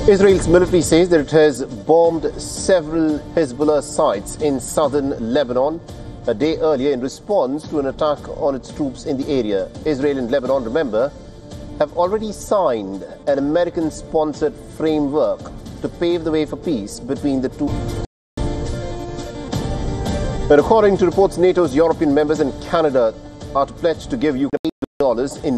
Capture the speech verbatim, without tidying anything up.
Israel's military says that it has bombed several Hezbollah sites in southern Lebanon a day earlier in response to an attack on its troops in the area. Israel and Lebanon, remember, have already signed an American-sponsored framework to pave the way for peace between the two. But according to reports, NATO's European members and Canada are to pledge to give Ukraine dollars in